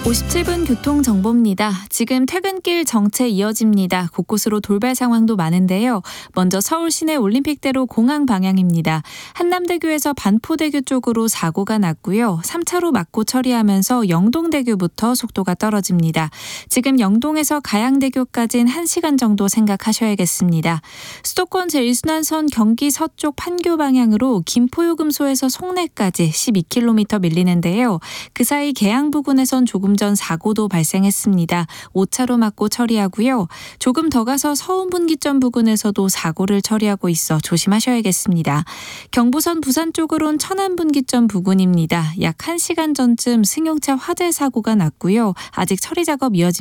57분 교통정보입니다. 지금 퇴근길 정체 이어집니다. 곳곳으로 돌발 상황도 많은데요. 먼저 서울 시내 올림픽대로 공항 방향입니다. 한남대교에서 반포대교 쪽으로 사고가 났고요. 3차로 막고 처리하면서 영동대교부터 속도가 떨어집니다. 지금 영동에서 가양대교까지는 1시간 정도 생각하셔야겠습니다. 수도권 제1순환선 경기 서쪽 판교 방향으로 김포요금소에서 송내까지 12km 밀리는데요. 그 사이 계양 부근에선 조금 전 사고도 발생했습니다. 5차로 막고 처리하고요. 조금 더 가서 서운분기점 부근에서도 사고를 처리하고 있어 조심하셔야겠습니다. 경부선 부산 쪽으론 천안분기점 부근입니다. 약 1시간 전쯤 승용차 화재 사고가 났고요. 아직 처리 작업 이어집니다.